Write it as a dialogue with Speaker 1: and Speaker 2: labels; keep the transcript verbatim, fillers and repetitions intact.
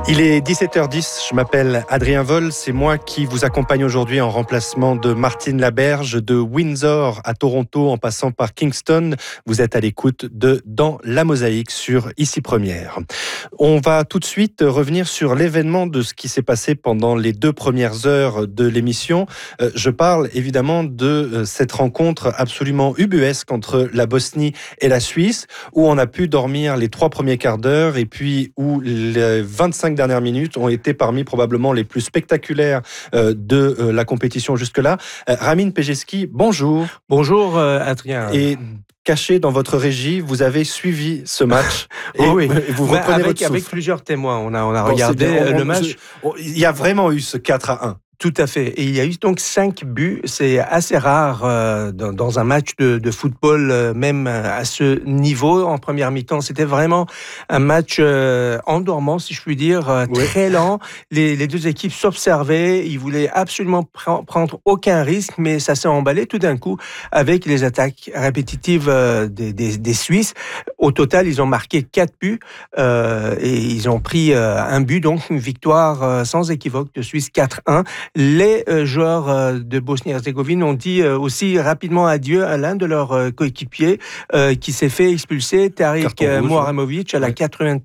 Speaker 1: Il est dix-sept heures dix, je m'appelle Adrien Vol, c'est moi qui vous accompagne aujourd'hui en remplacement de Martine Laberge, de Windsor à Toronto en passant par Kingston. Vous êtes à l'écoute de Dans la Mosaïque sur Ici Première. On va tout de suite revenir sur l'événement de ce qui s'est passé pendant les deux premières heures de l'émission. Je parle évidemment de cette rencontre absolument ubuesque entre la Bosnie et la Suisse, où on a pu dormir les trois premiers quarts d'heure et puis où les vingt-cinq dernières minutes ont été parmi probablement les plus spectaculaires euh, de euh, la compétition jusque-là. Euh, Ramin Pejeski, bonjour.
Speaker 2: Bonjour euh, Adrien.
Speaker 1: Et caché dans votre régie, vous avez suivi ce match.
Speaker 2: Et oh oui.
Speaker 1: Vous reprenez
Speaker 2: avec,
Speaker 1: votre souffle.
Speaker 2: Avec plusieurs témoins, on a, on a
Speaker 1: bon,
Speaker 2: regardé
Speaker 1: bien, on,
Speaker 2: le
Speaker 1: on,
Speaker 2: match.
Speaker 1: On, il y a vraiment eu ce quatre à un.
Speaker 2: Tout à fait. Et il y a eu donc cinq buts. C'est assez rare euh, dans, dans un match de, de football, euh, même à ce niveau. En première mi-temps, c'était vraiment un match euh, endormant, si je puis dire, euh, oui. très lent. Les, les deux équipes s'observaient. Ils voulaient absolument pr- prendre aucun risque, mais ça s'est emballé tout d'un coup avec les attaques répétitives euh, des, des, des Suisses. Au total, ils ont marqué quatre buts euh, et ils ont pris euh, un but, donc une victoire euh, sans équivoque de Suisse quatre un. Les euh, joueurs euh, de Bosnie-Herzégovine ont dit euh, aussi rapidement adieu à l'un de leurs euh, coéquipiers euh, qui s'est fait expulser, Tariq Muharemovic, à la ouais.